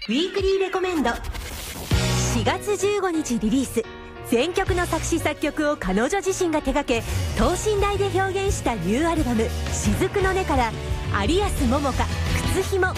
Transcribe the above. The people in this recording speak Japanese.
ウィークリーレコメンド。 4月15日リリース、全曲の作詞作曲を彼女自身が手掛け等身大で表現したニューアルバム「雫の音」から有安桃香「靴ひも」